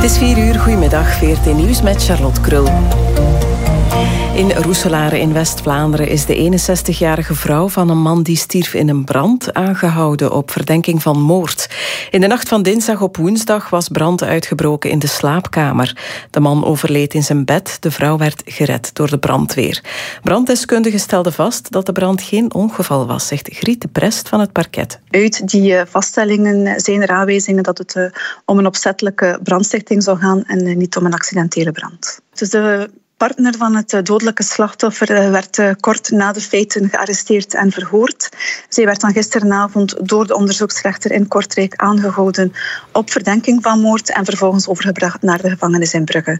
Het is 4 uur, goedemiddag, VRT Nieuws met Charlotte Krul. In Roeselare in West-Vlaanderen is de 61-jarige vrouw van een man die stierf in een brand aangehouden op verdenking van moord. In de nacht van dinsdag op woensdag was brand uitgebroken in de slaapkamer. De man overleed in zijn bed, de vrouw werd gered door de brandweer. Branddeskundigen stelden vast dat de brand geen ongeval was, zegt Griet de Prest van het parket. Uit die vaststellingen zijn er aanwijzingen dat het om een opzettelijke brandstichting zou gaan en niet om een accidentele brand. Dus de partner van het dodelijke slachtoffer werd kort na de feiten gearresteerd en verhoord. Zij werd dan gisteravond door de onderzoeksrechter in Kortrijk aangehouden op verdenking van moord en vervolgens overgebracht naar de gevangenis in Brugge.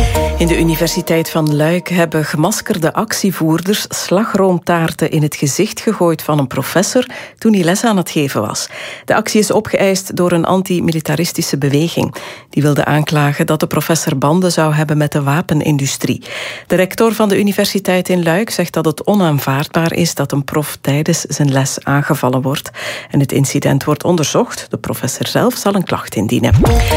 In de Universiteit van Luik hebben gemaskerde actievoerders slagroomtaarten in het gezicht gegooid van een professor toen hij les aan het geven was. De actie is opgeëist door een antimilitaristische beweging. Die wilde aanklagen dat de professor banden zou hebben met de wapenindustrie. De rector van de universiteit in Luik zegt dat het onaanvaardbaar is dat een prof tijdens zijn les aangevallen wordt. En het incident wordt onderzocht. De professor zelf zal een klacht indienen.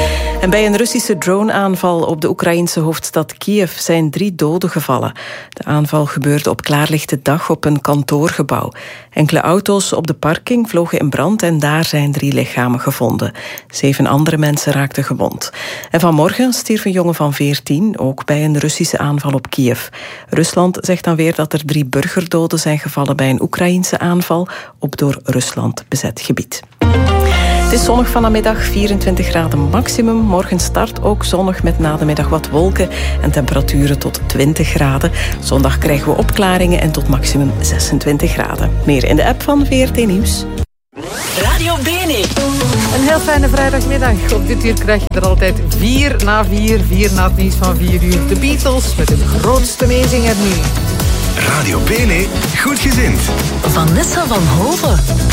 En bij een Russische droneaanval op de Oekraïnse hoofdstad Kiev zijn 3 doden gevallen. De aanval gebeurde op klaarlichte dag op een kantoorgebouw. Enkele auto's op de parking vlogen in brand en daar zijn 3 lichamen gevonden. 7 andere mensen raakten gewond. En vanmorgen stierf een jongen van 14, ook bij een Russische aanval op Kiev. Rusland zegt dan weer dat er 3 burgerdoden zijn gevallen bij een Oekraïnse aanval op door Rusland bezet gebied. Het is zonnig vanmiddag, 24 graden maximum. Morgen start ook zonnig met na de middag wat wolken en temperaturen tot 20 graden. Zondag krijgen we opklaringen en tot maximum 26 graden. Meer in de app van VRT Nieuws. Radio Bene. Een heel fijne vrijdagmiddag. Op dit uur krijg je er altijd 4 na 4 na het nieuws van 4 uur. De Beatles met hun grootste meezinger nu. Radio Bene, goed gezind. Vanessa van Hoven.